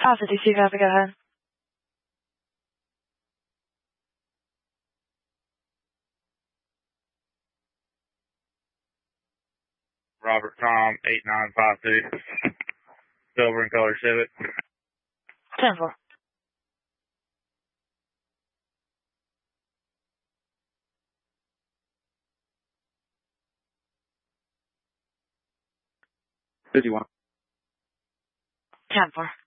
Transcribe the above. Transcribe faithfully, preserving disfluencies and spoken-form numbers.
Alpha D C, copy, go ahead. Robert Tom, eight nine five two, silver and color Civic. ten four. fifty-one. ten four.